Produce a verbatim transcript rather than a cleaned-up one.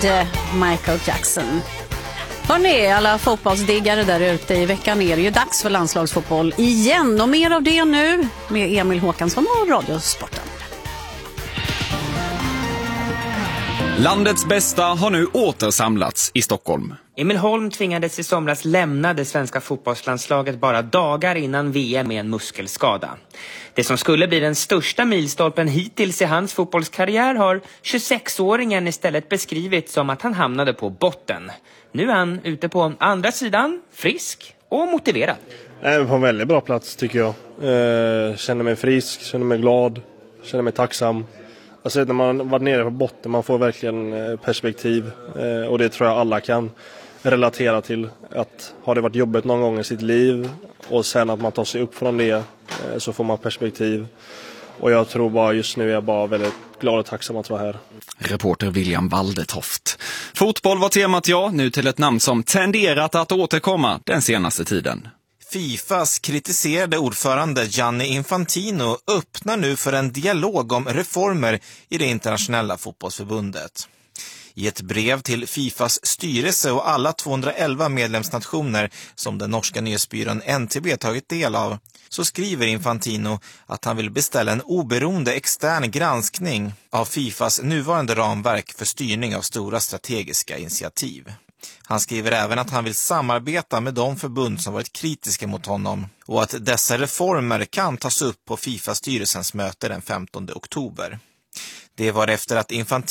med Michael Jackson. Hörrni, alla fotbollsdiggare där ute, i veckan är det ju dags för landslagsfotboll igen. Och mer av det nu med Emil Håkansson och Radiosporten. Landets bästa har nu återsamlats i Stockholm. Emil Holm tvingades i somras lämna det svenska fotbollslandslaget bara dagar innan V M med en muskelskada. Det som skulle bli den största milstolpen hittills i hans fotbollskarriär har tjugosexåringen istället beskrivit som att han hamnade på botten. Nu är han ute på andra sidan, frisk och motiverad. Jag är på en väldigt bra plats tycker jag. Eh, känner mig frisk, känner mig glad, känner mig tacksam. Alltså när man varit nere på botten, man får verkligen perspektiv. Eh, och det tror jag alla kan relatera till. Att har det varit jobbigt någon gång i sitt liv och sen att man tar sig upp från det, eh, så får man perspektiv. Och jag tror bara just nu är jag bara väldigt glad och tacksam att vara här. Reporter William Waldetoft. Fotboll var temat, ja, nu till ett namn som tenderat att återkomma den senaste tiden. Fifas kritiserade ordförande Gianni Infantino öppnar nu för en dialog om reformer i det internationella fotbollsförbundet. I ett brev till Fifas styrelse och alla tvåhundraelva medlemsnationer som den norska nyhetsbyrån N T B tagit del av, så skriver Infantino att han vill beställa en oberoende extern granskning av Fifas nuvarande ramverk för styrning av stora strategiska initiativ. Han skriver även att han vill samarbeta med de förbund som varit kritiska mot honom och att dessa reformer kan tas upp på Fifa-styrelsens möte den femtonde oktober. Det var efter att Infantino